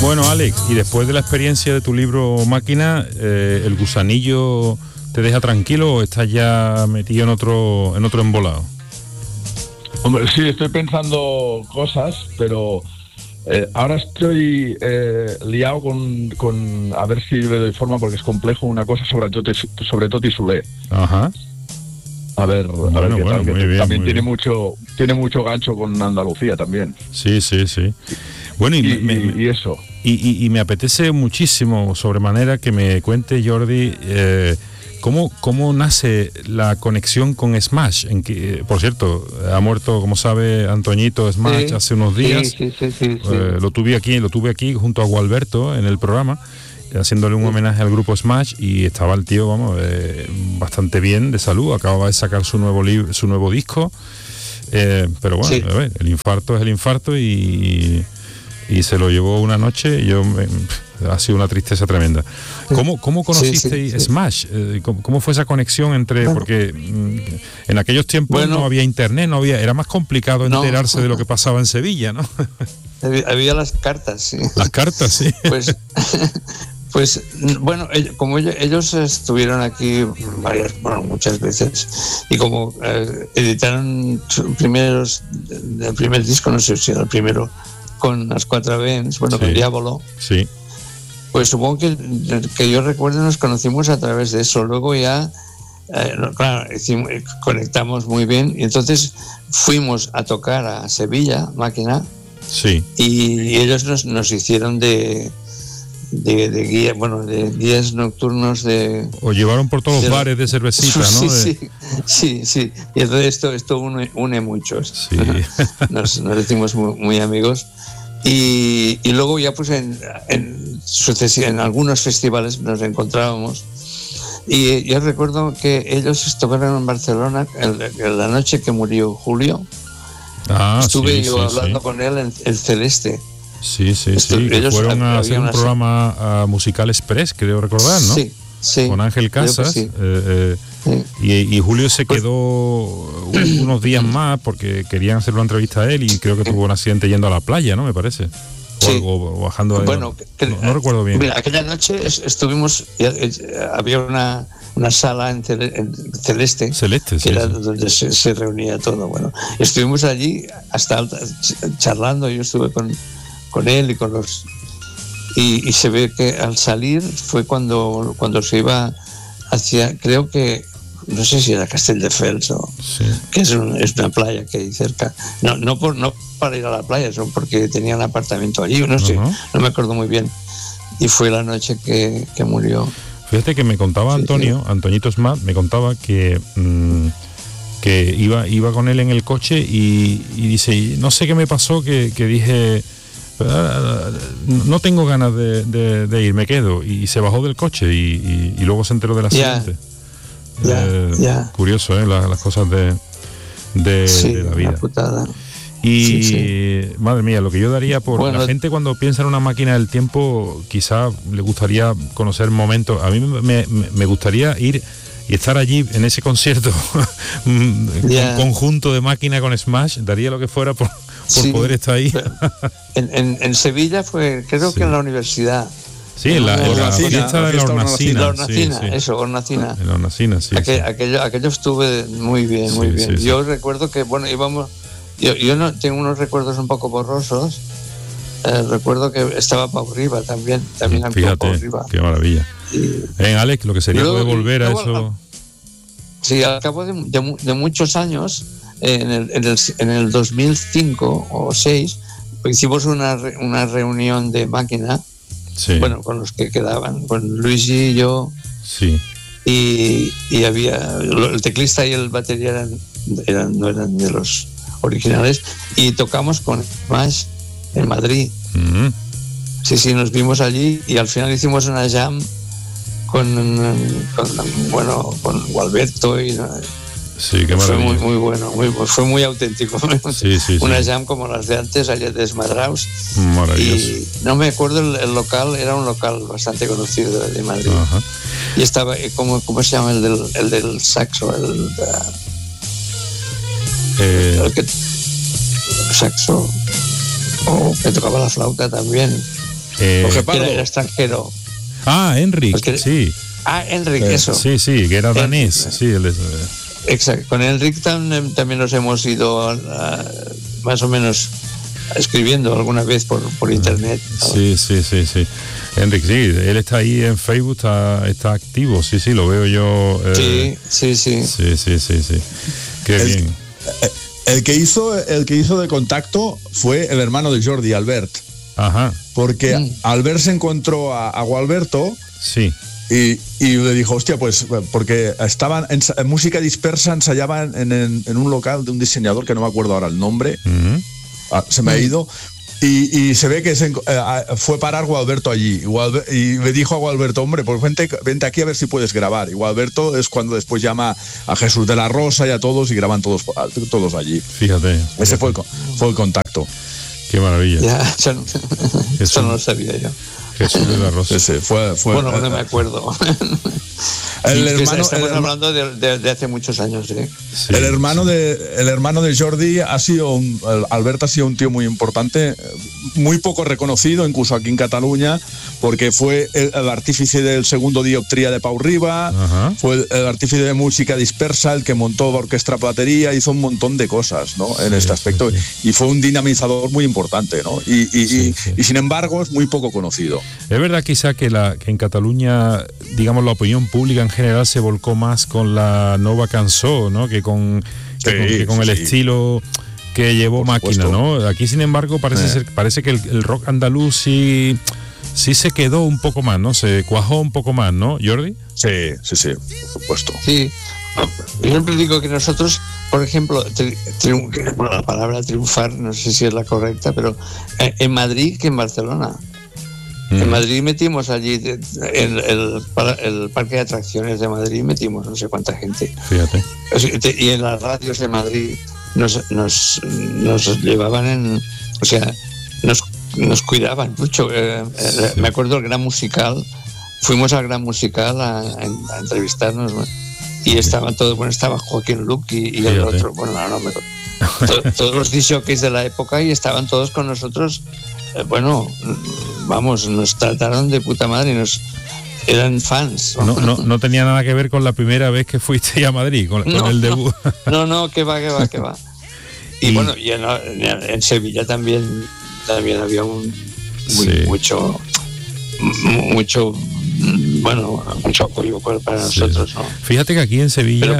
Bueno, Alex, y después de la experiencia de tu libro Máquina, ¿el gusanillo te deja tranquilo o estás ya metido en otro embolado? Hombre, sí, estoy pensando cosas, pero ahora estoy liado con a ver si le doy forma, porque es complejo, una cosa sobre Toti Soler. Ajá. A ver qué tal, que bien, también tiene mucho gancho con Andalucía también. Sí. Bueno, y eso. Y me apetece muchísimo, sobremanera, que me cuente, Jordi, cómo nace la conexión con Smash. En que, por cierto, ha muerto, como sabe, Antoñito Smash hace unos días. Sí. Lo tuve aquí junto a Gualberto en el programa, haciéndole un homenaje al grupo Smash, y estaba el tío, bastante bien de salud. Acababa de sacar su nuevo disco, pero bueno, a ver, el infarto es el infarto y se lo llevó una noche y ha sido una tristeza tremenda. ¿Cómo conocisteis Smash? ¿Cómo fue esa conexión entre...? Porque en aquellos tiempos no había internet, era más complicado enterarse de lo que pasaba en Sevilla, ¿no? Había las cartas, sí. Las cartas, sí. Pues bueno, como ellos estuvieron aquí muchas veces, y como editaron el primer disco, no sé si era el primero, con las 4 Vents, con Diablo. Sí. Pues supongo que yo recuerdo, nos conocimos a través de eso. Luego ya, claro, conectamos muy bien, y entonces fuimos a tocar a Sevilla, Máquina. Sí. Y ellos nos hicieron de guía, de guías nocturnos de... Os llevaron por todos los bares de cervecita, ¿no? Sí. Y entonces esto une muchos. Sí. Nos decimos muy amigos. Y luego ya pues en algunos festivales nos encontrábamos, y yo recuerdo que ellos tocaron en Barcelona la noche que murió Julio. Estuve yo hablando con él en el Celeste. Sí. Ellos fueron a hacer un programa musical express, creo recordar, ¿no? Sí. Con Ángel Casas. Y Julio se quedó unos días más porque querían hacer una entrevista a él, y creo que tuvo un accidente yendo a la playa, ¿no? Me parece. O bajando. Bueno, no recuerdo bien. Mira, aquella noche estuvimos, había una sala en Celeste, que era donde se reunía todo. Bueno, estuvimos allí hasta charlando. Yo estuve con él y con los... Y se ve que al salir fue cuando se iba hacia, creo que, no sé si era Castelldefels que es una playa que hay cerca. No para ir a la playa, sino porque tenía un apartamento allí, no sé, no me acuerdo muy bien. Y fue la noche que murió. Fíjate que me contaba Antoñito Smash, me contaba que iba con él en el coche y dice, no sé qué me pasó, que dije... no tengo ganas de ir, me quedo, y se bajó del coche y luego se enteró del accidente. Curioso, las cosas de la vida. Y madre mía, lo que yo daría por la gente cuando piensa en una máquina del tiempo, quizá le gustaría conocer momentos. A mí me gustaría ir y estar allí en ese concierto con conjunto de Máquina con Smash. Daría lo que fuera por poder estar ahí. En Sevilla fue, creo que en la universidad. Sí, en la fiesta de la Hornacina. Hornacina. En la Hornacina, sí. Aquello estuve muy bien. Sí. Yo recuerdo que, íbamos... Yo no tengo unos recuerdos un poco borrosos. Recuerdo que estaba Pau Riba también fíjate, Pau Riba. Qué maravilla. Alex, lo que sería poder volver a eso. Sí, al cabo de muchos años, en el 2005 o 2006, hicimos una reunión de Máquina, con los que quedaban, con Luigi y yo. Sí. Y había el teclista y el batería no eran de los originales, y tocamos con Smash en Madrid. Sí, nos vimos allí, y al final hicimos una jam con Gualberto y sí, qué maravilla. Fue muy bueno, fue muy auténtico. Una jam como las de antes, allá desmadrados. Maravilloso. Y no me acuerdo el local, era un local bastante conocido de Madrid. Ajá. Y estaba, ¿cómo se llama el del saxo? El que saxo, que tocaba la flauta también. Era extranjero. Enric, sí. Enric, eso. Sí, que era danés. Sí, exacto. Con Enric también nos hemos ido más o menos escribiendo alguna vez por internet, ¿no? Sí. Enric, sí, él está ahí en Facebook, está activo, sí, lo veo yo. Sí. Qué bien. El que hizo de contacto fue el hermano de Jordi, Albert. Ajá. Porque Albert se encontró a Gualberto. Sí. Y le dijo, hostia, pues porque estaban en música dispersa, ensayaban en un local de un diseñador que no me acuerdo ahora el nombre. Se me ha ido. Y se ve que fue parar Gualberto allí. Y le dijo a Gualberto, hombre, pues vente aquí a ver si puedes grabar. Y Gualberto es cuando después llama a Jesús de la Rosa y a todos y graban todos allí. Fíjate. Ese fue el contacto. Qué maravilla. Ya, eso no lo sabía yo. Jesús de la Rosa. Sí, fue bueno, no me acuerdo. Estamos hablando de hace muchos años, ¿eh? Sí, el hermano de Jordi Albert ha sido un tío muy importante, muy poco reconocido, incluso aquí en Cataluña, porque fue el artífice del segundo Dioptría de Pau Riba. Ajá. Fue el artífice de música dispersa, el que montó Orquestra Platería, hizo un montón de cosas, ¿no? En este aspecto. Sí. Y fue un dinamizador muy importante, ¿no? Y sin embargo es muy poco conocido. Es verdad quizá que en Cataluña, digamos, la opinión pública en general se volcó más con la Nova Cançó, ¿no? que con el estilo que llevó Máquina, ¿no? Aquí, sin embargo, parece que el rock andaluz sí se quedó un poco más, ¿no? Se cuajó un poco más, ¿no, Jordi? Sí, por supuesto. Sí. Yo siempre digo que nosotros, por ejemplo, la palabra triunfar, no sé si es la correcta, pero en Madrid que en Barcelona. En Madrid metimos allí, en el parque de atracciones de Madrid metimos no sé cuánta gente. Fíjate. Y en las radios de Madrid nos llevaban nos cuidaban mucho. Sí. Me acuerdo del Gran Musical, fuimos al Gran Musical a entrevistarnos, ¿no? Y estaban todos, estaba Joaquín Luc y el otro, todos los disc-jockeys de la época, y estaban todos con nosotros. Nos trataron de puta madre, eran fans. No tenía nada que ver con la primera vez que fuiste a Madrid, con el debut. No, que va. Y bueno, y en Sevilla también había mucho apoyo para nosotros, ¿no? Fíjate que aquí en Sevilla,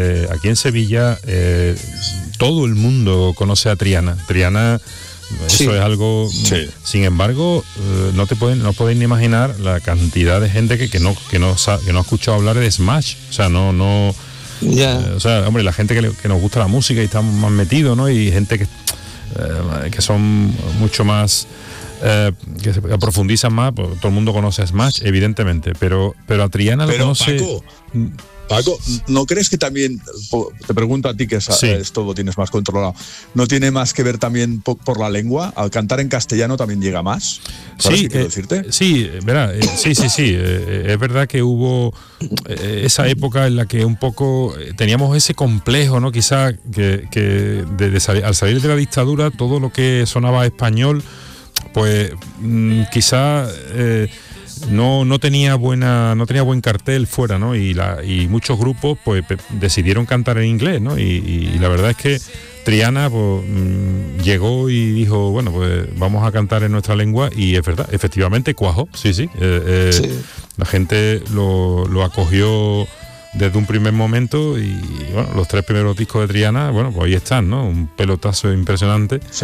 todo el mundo conoce a Triana. Eso es algo. Sí. Sin embargo, no podéis ni imaginar la cantidad de gente que no ha escuchado hablar de Smash. O sea, no. Yeah. Hombre, la gente que nos gusta la música y estamos más metidos, ¿no? Y gente que son mucho más. Que se profundizan más, pues, todo el mundo conoce a Smash, evidentemente, pero a Triana lo conoce. Paco, ¿no crees que también, te pregunto a ti que esto lo tienes más controlado, ¿no tiene más que ver también por la lengua? Al cantar en castellano también llega más. ¿Sabes qué quiero decirte? Sí, verá, sí. Es verdad que hubo esa época en la que un poco teníamos ese complejo, ¿no? Quizá que al salir de la dictadura, todo lo que sonaba español, pues quizá no tenía buen cartel fuera, ¿no? Y muchos grupos pues decidieron cantar en inglés, ¿no? Y la verdad es que Triana pues, llegó y dijo, bueno, pues vamos a cantar en nuestra lengua, y es verdad, efectivamente cuajó, sí. La gente lo acogió desde un primer momento, y bueno, los 3 primeros discos de Triana, bueno, pues ahí están, ¿no? Un pelotazo impresionante. Sí.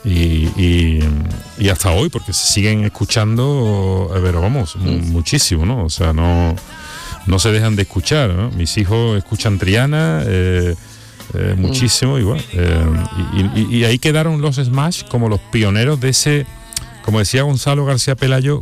Y hasta hoy, porque se siguen escuchando, pero vamos, muchísimo, ¿no? O sea, no se dejan de escuchar, ¿no? Mis hijos escuchan Triana muchísimo, y bueno, y ahí quedaron los Smash como los pioneros de ese, como decía Gonzalo García Pelayo,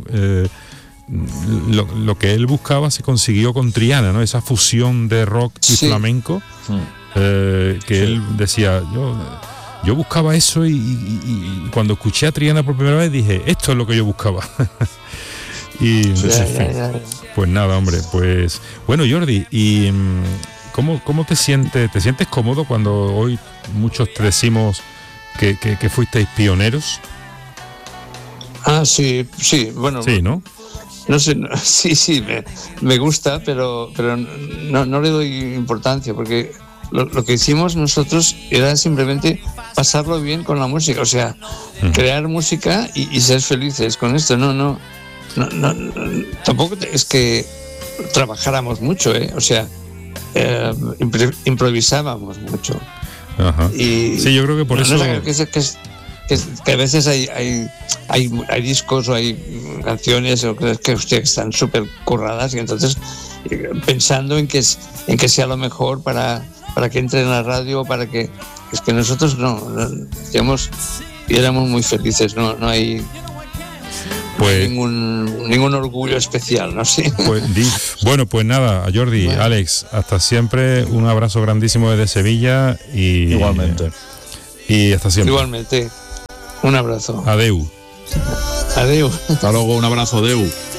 lo que él buscaba se consiguió con Triana, ¿no? Esa fusión de rock y flamenco, que él decía, yo buscaba eso, y cuando escuché a Triana por primera vez dije, esto es lo que yo buscaba. Y pues nada, hombre, pues bueno, Jordi, y ¿cómo te sientes? ¿Te sientes cómodo cuando hoy muchos te decimos que fuisteis pioneros? Sí, bueno. Sí, ¿no? No sé, sí, me gusta, pero no le doy importancia, porque lo que hicimos nosotros era simplemente pasarlo bien con la música, o sea, crear música y ser felices con esto. No, tampoco es que trabajáramos mucho, o sea, improvisábamos mucho. Ajá. Sí, yo creo que por eso... Que a veces hay discos o hay canciones que están súper curradas, y entonces pensando en que sea lo mejor para que entre en la radio, para que... Es que nosotros digamos, éramos muy felices, no hay... Pues, ningún orgullo especial, no sé. Bueno, pues nada, a Jordi, bueno. Alex, hasta siempre, un abrazo grandísimo desde Sevilla y... Igualmente. Y hasta siempre. Igualmente. Un abrazo. Adeu. Adeu. Hasta luego, un abrazo, adeu.